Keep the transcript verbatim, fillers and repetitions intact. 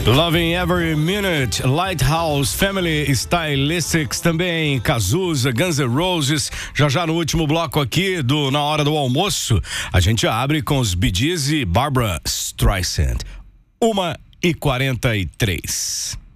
Loving Every Minute, Lighthouse, Family Stylistics também, Cazuza, Guns N' Roses. Já já no último bloco aqui do Na Hora do Almoço, a gente abre com os Bee Gees e Barbra Streisand. uma e quarenta e três.